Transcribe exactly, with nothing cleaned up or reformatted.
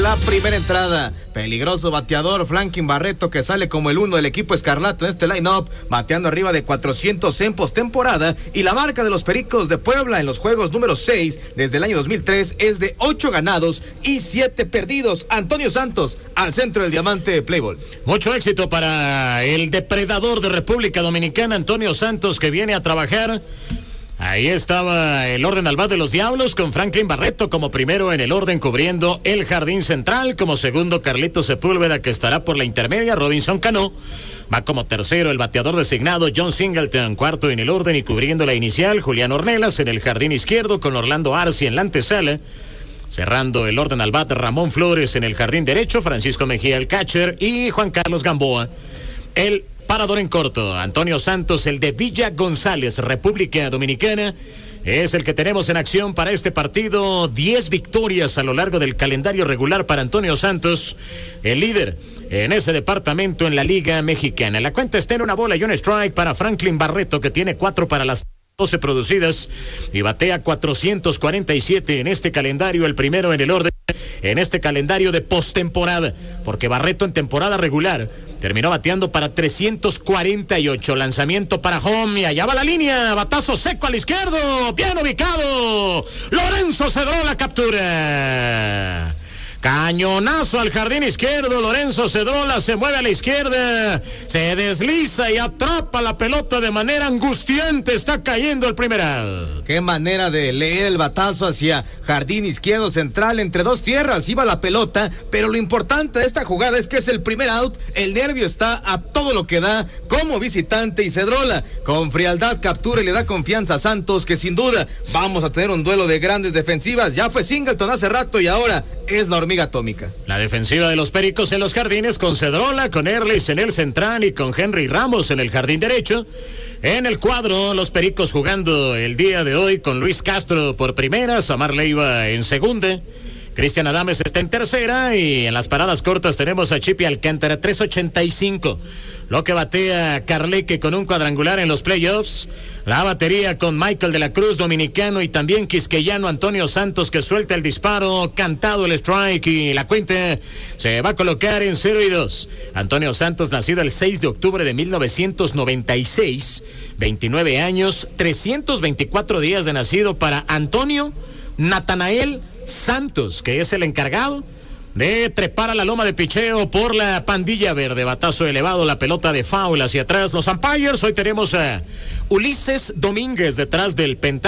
la primera entrada. Peligroso bateador Franklin Barreto, que sale como el uno del equipo escarlata en este line-up, bateando arriba de cuatrocientos en postemporada, y la marca de los Pericos de Puebla en los juegos número seis desde el año dos mil tres es de ocho ganados y siete perdidos. Antonio Santos al centro del diamante Playboy. Mucho éxito para el depredador de República Dominicana, Antonio Santos, que viene a trabajar. Ahí estaba el orden al bat de los Diablos, con Franklin Barreto como primero en el orden, cubriendo el jardín central. Como segundo, Carlito Sepúlveda, que estará por la intermedia. Robinson Cano va como tercero, el bateador designado John Singleton, cuarto en el orden y cubriendo la inicial. Julián Ornelas en el jardín izquierdo, con Orlando Arci en la antesala. Cerrando el orden al bat, Ramón Flores en el jardín derecho, Francisco Mejía el catcher y Juan Carlos Gamboa el parador en corto. Antonio Santos, el de Villa González, República Dominicana, es el que tenemos en acción para este partido. diez victorias a lo largo del calendario regular para Antonio Santos, el líder en ese departamento en la Liga Mexicana. La cuenta está en una bola y un strike para Franklin Barreto, que tiene cuatro para las doce producidas y batea cuatrocientos cuarenta y siete en este calendario, el primero en el orden en este calendario de postemporada, porque Barreto en temporada regular terminó bateando para trescientos cuarenta y ocho. Lanzamiento para home y allá va la línea, batazo seco al izquierdo, bien ubicado, Lorenzo Cedrón la captura. Cañonazo al jardín izquierdo, Lorenzo Cedrola se mueve a la izquierda, se desliza y atrapa la pelota de manera angustiante. Está cayendo el primer out. Qué manera de leer el batazo hacia jardín izquierdo central, entre dos tierras iba la pelota, pero lo importante de esta jugada es que es el primer out. El nervio está a todo lo que da como visitante, y Cedrola con frialdad captura y le da confianza a Santos, que sin duda vamos a tener un duelo de grandes defensivas. Ya fue Singleton hace rato y ahora es la hormiga atómica. La defensiva de los Pericos en los jardines, con Cedrola, con Erlis en el central y con Henry Ramos en el jardín derecho. En el cuadro, los Pericos jugando el día de hoy con Luis Castro por primera, Samar Leiva en segunda, Cristian Adames está en tercera, y en las paradas cortas tenemos a Chipi Alcántara, tres ochenta y cinco. Lo que batea Carleque con un cuadrangular en los playoffs. La batería con Michael de la Cruz, dominicano, y también quisqueyano Antonio Santos, que suelta el disparo, cantado el strike, y la cuenta se va a colocar en cero y dos. Antonio Santos, nacido el seis de octubre de mil novecientos noventa y seis, veintinueve años, trescientos veinticuatro días de nacido para Antonio Natanael Santos, que es el encargado de trepar a la loma de picheo por la pandilla verde. Batazo elevado, la pelota de foul hacia atrás. Los umpires, hoy tenemos a Ulises Domínguez detrás del pentágono.